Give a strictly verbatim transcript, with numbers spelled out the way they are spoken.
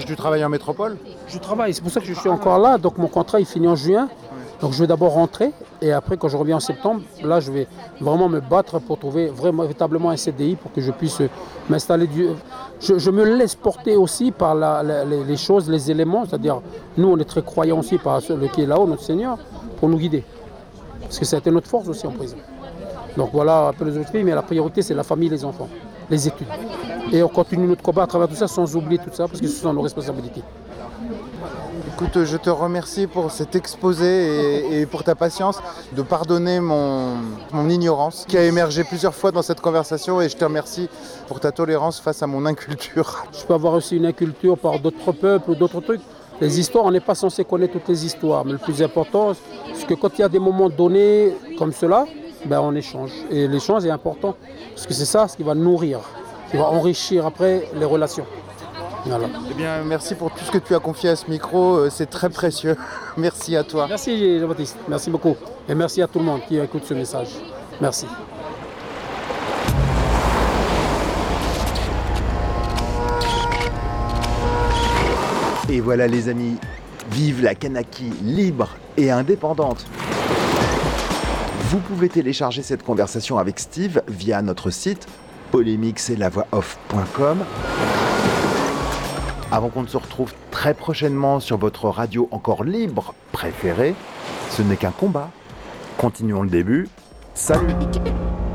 tu travailles en métropole? Je travaille, c'est pour ça que je suis encore là. Donc mon contrat il finit en juin. Donc je vais d'abord rentrer et après quand je reviens en septembre, là je vais vraiment me battre pour trouver vraiment véritablement un C D I pour que je puisse m'installer. Du... Je, je me laisse porter aussi par la, la, les, les choses, les éléments, c'est-à-dire nous on est très croyants aussi par celui qui est là-haut, notre Seigneur, pour nous guider. Parce que c'était notre force aussi en prison. Donc voilà un peu les objectifs, mais la priorité c'est la famille et les enfants, les études. Et on continue notre combat à travers tout ça sans oublier tout ça parce que ce sont nos responsabilités. Écoute, je te remercie pour cet exposé et, et pour ta patience de pardonner mon, mon ignorance qui a émergé plusieurs fois dans cette conversation et je te remercie pour ta tolérance face à mon inculture. Je peux avoir aussi une inculture par d'autres peuples ou d'autres trucs. Les histoires, on n'est pas censé connaître toutes les histoires, mais le plus important, c'est que quand il y a des moments donnés comme cela, ben on échange. Et l'échange est important parce que c'est ça ce qui va nourrir, qui va enrichir après les relations. Voilà. Eh bien, merci pour tout ce que tu as confié à ce micro, c'est très précieux. Merci à toi. Merci Jean-Baptiste, merci beaucoup. Et merci à tout le monde qui écoute ce message. Merci. Et voilà les amis, vive la Kanaki libre et indépendante. Vous pouvez télécharger cette conversation avec Steve via notre site polémix et la voix off point com. Avant qu'on ne se retrouve très prochainement sur votre radio encore libre préférée, ce n'est qu'un combat. Continuons le début. Salut!